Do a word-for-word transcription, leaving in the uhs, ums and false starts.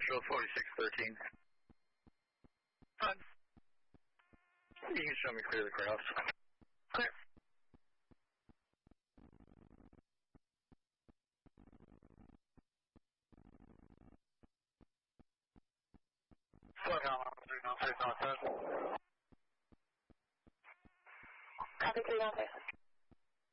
Nashville forty-six thirteen. Fun. You can show me clear the cross. Clear. Slow down on three nine six on ten. Copy three nine six.